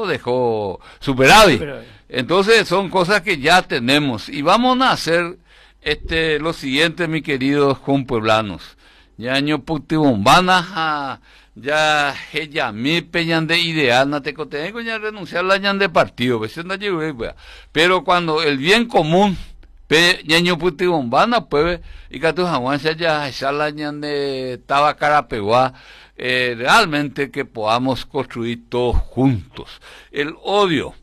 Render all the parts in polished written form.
pero dejó superávit. Entonces son cosas que ya tenemos. Y vamos a hacer lo siguiente, mis queridos compueblanos. Ya año putibombana, ya ella mi peñan de ideal, no te tengo ya renunciar la ñan de partido, pero cuando el bien común ñaño putibombana pues y que tu jaguanza ya la ñan de Tabacarapeguá, realmente que podamos construir todos juntos. El odio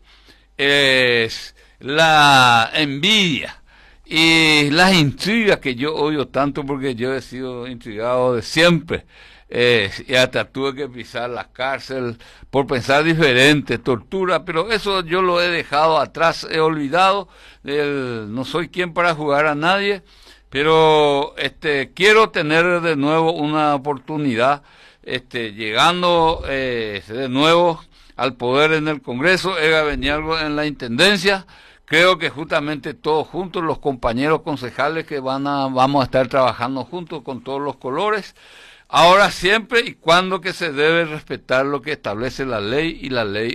es la envidia y las intrigas que yo odio tanto, porque yo he sido intrigado de siempre, y hasta tuve que pisar la cárcel por pensar diferente, tortura, pero eso yo lo he dejado atrás, he olvidado, no soy quien para jugar a nadie, pero quiero tener de nuevo una oportunidad, llegando de nuevo al poder en el Congreso, venía algo en la Intendencia. Creo que justamente todos juntos, los compañeros concejales que vamos a estar trabajando juntos con todos los colores, ahora siempre y cuando que se debe respetar lo que establece la ley y la ley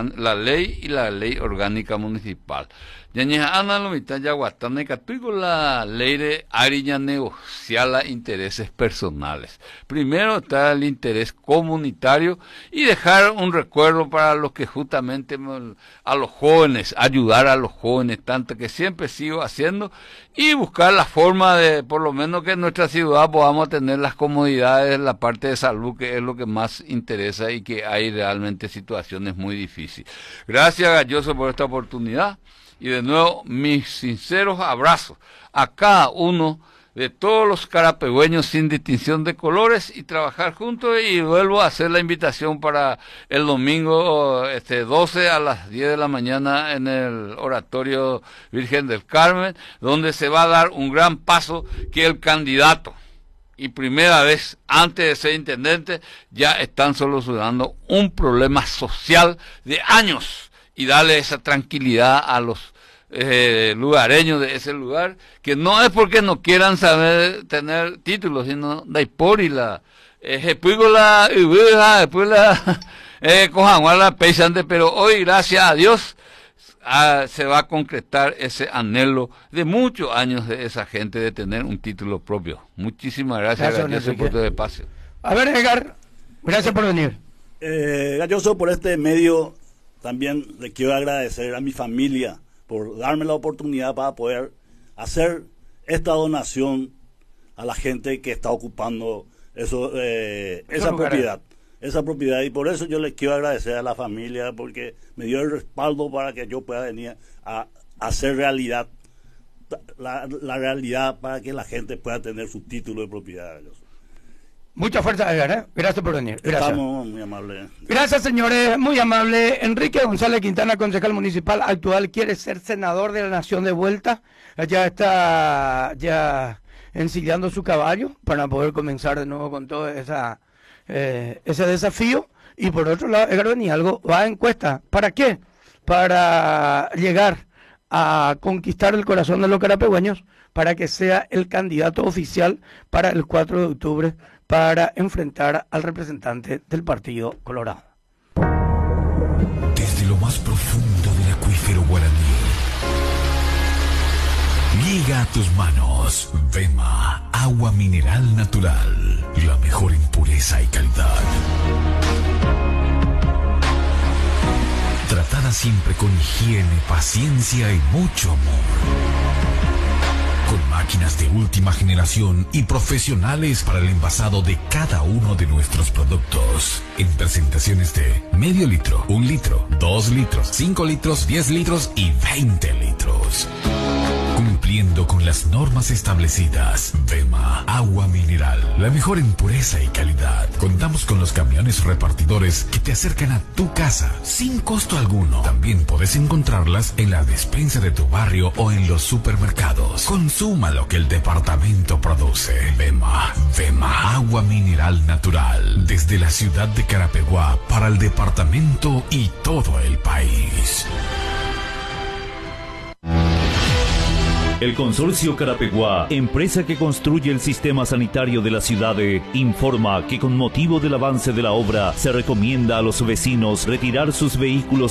orgánica municipal. Ya ana lo mitad ya guatana catuigo la ley de ariña negociar intereses personales. Primero está el interés comunitario y dejar un recuerdo para los que justamente a los jóvenes, ayudar a los jóvenes, tanto que siempre sigo haciendo, y buscar la forma de, por lo menos que en nuestra ciudad podamos tener las comodidades, la parte de salud, que es lo que más interesa y que hay realmente situaciones muy difíciles. Gracias, Galloso, por esta oportunidad. Y de nuevo, mis sinceros abrazos a cada uno de todos los carapegüeños sin distinción de colores, y trabajar juntos. Y vuelvo a hacer la invitación para el domingo 12 a las 10 de la mañana en el Oratorio Virgen del Carmen, donde se va a dar un gran paso, que el candidato, y primera vez antes de ser intendente, ya están solucionando un problema social de años, y darle esa tranquilidad a los lugareños de ese lugar, que no es porque no quieran saber tener títulos, sino de por y la cojan pesante, pero hoy, gracias a Dios, se va a concretar ese anhelo de muchos años de esa gente de tener un título propio. Muchísimas gracias, Galloso, por tu espacio. A ver, Edgar, gracias por venir. Galloso, por este medio también le quiero agradecer a mi familia por darme la oportunidad para poder hacer esta donación a la gente que está ocupando esa propiedad, y por eso yo les quiero agradecer a la familia, porque me dio el respaldo para que yo pueda venir a hacer realidad la realidad, para que la gente pueda tener su título de propiedad. Mucha fuerza, Edgar, ¿eh? Gracias por venir. Gracias. Estamos muy amables. Gracias, señores, muy amable. Enrique González Quintana, concejal municipal actual, quiere ser senador de la Nación de vuelta. Ya está ensillando su caballo para poder comenzar de nuevo con todo ese desafío. Y por otro lado, Edgar Benialgo va a encuesta. ¿Para qué? Para llegar a conquistar el corazón de los carapegüeños, para que sea el candidato oficial para el 4 de octubre, para enfrentar al representante del Partido Colorado. Desde lo más profundo del acuífero guaraní, llega a tus manos Vema, agua mineral natural, la mejor en pureza y calidad. Tratada siempre con higiene, paciencia y mucho amor. Con máquinas de última generación y profesionales para el envasado de cada uno de nuestros productos. En presentaciones de medio litro, 1 litro, 2 litros, 5 litros, 10 litros y 20 litros. Cumpliendo con las normas establecidas. Vema, agua mineral, la mejor en pureza y calidad. Contamos con los camiones repartidores que te acercan a tu casa sin costo alguno. También puedes encontrarlas en la despensa de tu barrio o en los supermercados. Consuma lo que el departamento produce. Vema, agua mineral natural. Desde la ciudad de Carapeguá para el departamento y todo el país. El Consorcio Carapeguá, empresa que construye el sistema sanitario de la ciudad, informa que con motivo del avance de la obra se recomienda a los vecinos retirar sus vehículos